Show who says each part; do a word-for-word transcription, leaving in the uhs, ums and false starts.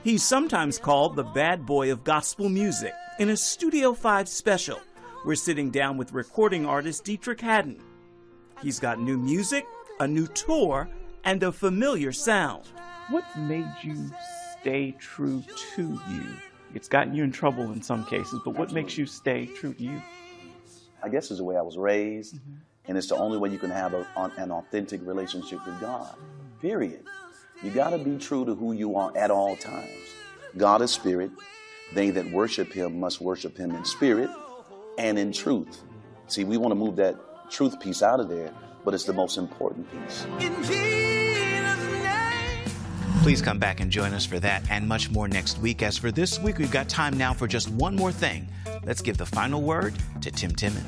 Speaker 1: He's sometimes called the bad boy of gospel music. In a Studio five special, we're sitting down with recording artist Deitrick Haddon. He's got new music, a new tour, and a familiar sound.
Speaker 2: What made you stay true to you? It's gotten you in trouble in some cases, but what
Speaker 3: Absolutely.
Speaker 2: makes you stay true to you?
Speaker 3: I guess it's the way I was raised, mm-hmm. and it's the only way you can have a, an authentic relationship with God, period. You got to be true to who you are at all times. God is spirit. They that worship him must worship him in spirit and in truth. See, we want to move that truth piece out of there, but it's the most important piece.
Speaker 4: In Jesus' name.
Speaker 5: Please come back and join us for that and much more next week. As for this week, we've got time now for just one more thing. Let's give the final word to Tim Timmons.